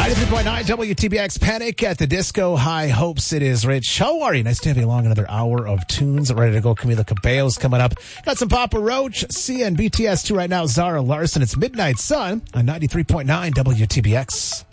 93.9 WTBX. Panic at the Disco. High hopes. It is Rich. How are you? Nice to have you along. Another hour of tunes ready to go. Camila Cabello's coming up. Got some Papa Roach, Sia and BTS2 right now. Zara Larson. It's Midnight Sun on 93.9 WTBX.